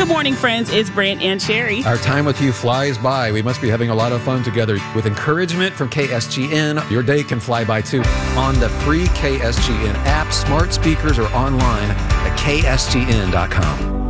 Good morning, friends. It's Brant and Sherry. Our time with you flies by. We must be having a lot of fun together. With encouragement from KSGN, your day can fly by too. On the free KSGN app, smart speakers, or online at ksgn.com.